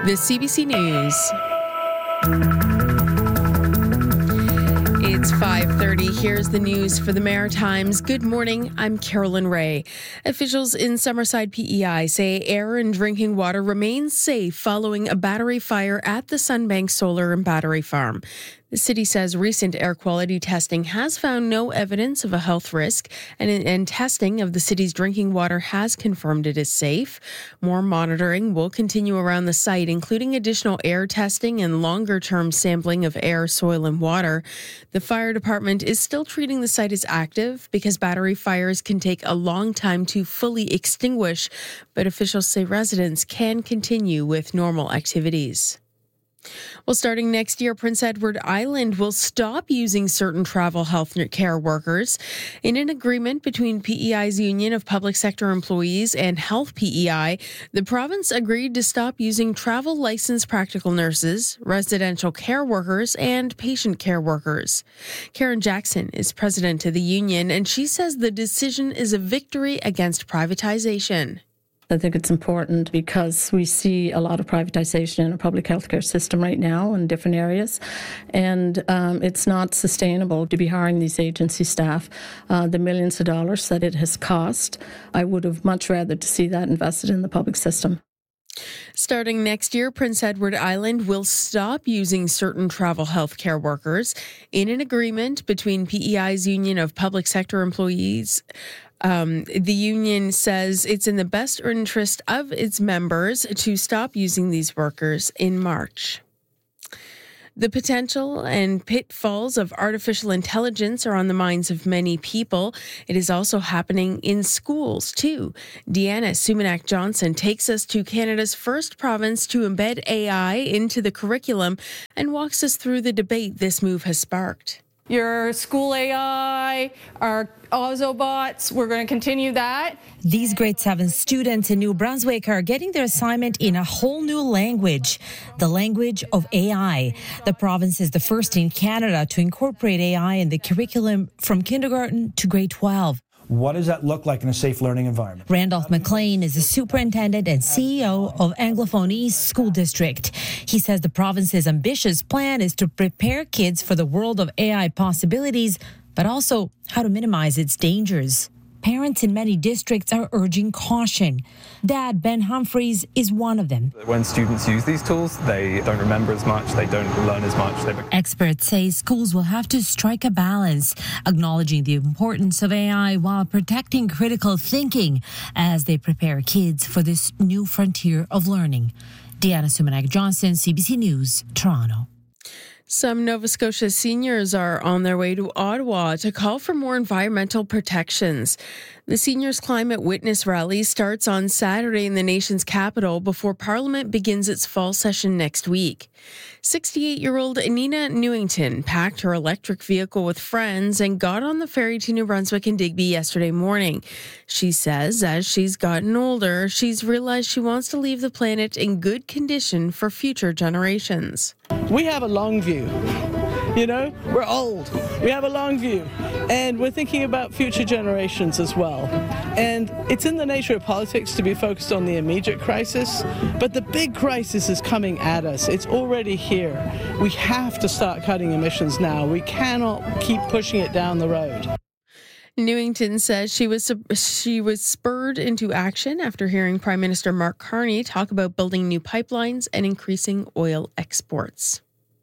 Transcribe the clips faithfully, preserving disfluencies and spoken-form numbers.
The C B C News. It's five thirty. Here's the news for the Maritimes. Good morning. I'm Carolyn Ray. Officials in Summerside P E I say air and drinking water remain safe following a battery fire at the Sunbank Solar and Battery Farm. The city says recent air quality testing has found no evidence of a health risk, and, and testing of the city's drinking water has confirmed it is safe. More monitoring will continue around the site, including additional air testing and longer-term sampling of air, soil, and water. The fire department is still treating the site as active because battery fires can take a long time to fully extinguish, but officials say residents can continue with normal activities. Well, starting next year, Prince Edward Island will stop using certain travel health care workers. In an agreement between P E I's Union of Public Sector Employees and Health P E I, the province agreed to stop using travel licensed practical nurses, residential care workers, and patient care workers. Karen Jackson is president of the union, and she says the decision is a victory against privatization. I think it's important because we see a lot of privatization in our public healthcare system right now in different areas, and um, it's not sustainable to be hiring these agency staff. Uh, the millions of dollars that it has cost, I would have much rather to see that invested in the public system. Starting next year, Prince Edward Island will stop using certain travel health care workers. In an agreement between P E I's Union of Public Sector Employees, Um, the union says it's in the best interest of its members to stop using these workers in March. The potential and pitfalls of artificial intelligence are on the minds of many people. It is also happening in schools, too. Deanna Sumanak-Johnson takes us to Canada's first province to embed A I into the curriculum and walks us through the debate this move has sparked. Your school A I, our Ozobots, we're going to continue that. These grade seven students in New Brunswick are getting their assignment in a whole new language, the language of A I. The province is the first in Canada to incorporate A I in the curriculum from kindergarten to grade twelve. What does that look like in a safe learning environment? Randolph McLean is the superintendent and C E O of Anglophone East School District. He says the province's ambitious plan is to prepare kids for the world of A I possibilities, but also how to minimize its dangers. Parents in many districts are urging caution. Dad Ben Humphreys is one of them. When students use these tools, they don't remember as much, they don't learn as much. They... Experts say schools will have to strike a balance, acknowledging the importance of A I while protecting critical thinking as they prepare kids for this new frontier of learning. Deanna Sumanak-Johnson, C B C News, Toronto. Some Nova Scotia seniors are on their way to Ottawa to call for more environmental protections. The Seniors Climate Witness Rally starts on Saturday in the nation's capital before Parliament begins its fall session next week. sixty-eight-year-old Nina Newington packed her electric vehicle with friends and got on the ferry to New Brunswick and Digby yesterday morning. She says as she's gotten older, she's realized she wants to leave the planet in good condition for future generations. We have a long view. You know, we're old. We have a long view. And we're thinking about future generations as well. And it's in the nature of politics to be focused on the immediate crisis, but the big crisis is coming at us. It's already here. We have to start cutting emissions now. We cannot keep pushing it down the road. Newington says she was she was spurred into action after hearing Prime Minister Mark Carney talk about building new pipelines and increasing oil exports.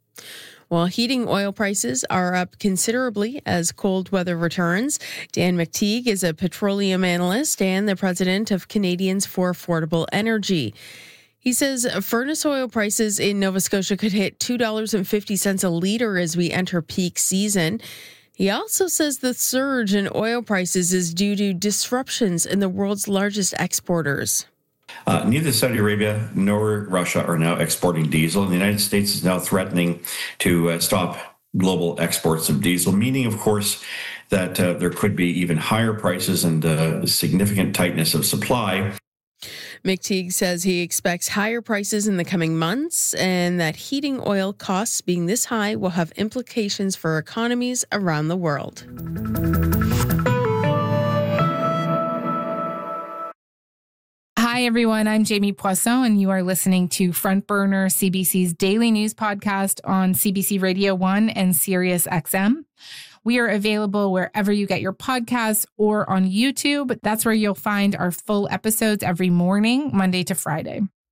While heating oil prices are up considerably as cold weather returns, Dan McTeague is a petroleum analyst and the president of Canadians for Affordable Energy. He says furnace oil prices in Nova Scotia could hit two dollars and fifty cents a litre as we enter peak season. He also says the surge in oil prices is due to disruptions in the world's largest exporters. Uh, neither Saudi Arabia nor Russia are now exporting diesel, and the United States is now threatening to uh, stop global exports of diesel, meaning, of course, that uh, there could be even higher prices and uh, significant tightness of supply. McTeague says he expects higher prices in the coming months and that heating oil costs being this high will have implications for economies around the world. Hi, Hi, everyone. I'm Jamie Poisson, and you are listening to Front Burner, C B C's daily news podcast on C B C Radio one and Sirius X M. We are available wherever you get your podcasts or on YouTube. That's where you'll find our full episodes every morning, Monday to Friday.